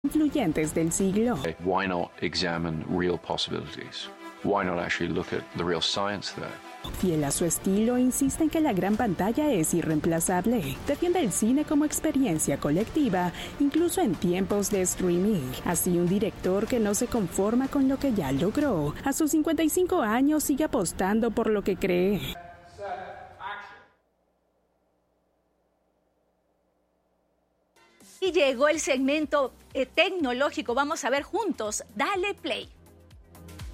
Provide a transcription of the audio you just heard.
influyentes del siglo. Why not examine real possibilities? Why not actually look at the real science there? Fiel a su estilo, insiste en que la gran pantalla es irreemplazable. Defiende el cine como experiencia colectiva, incluso en tiempos de streaming. Así, un director que no se conforma con lo que ya logró. A sus 55 años sigue apostando por lo que cree. Y llegó el segmento tecnológico. Vamos a ver juntos. Dale play.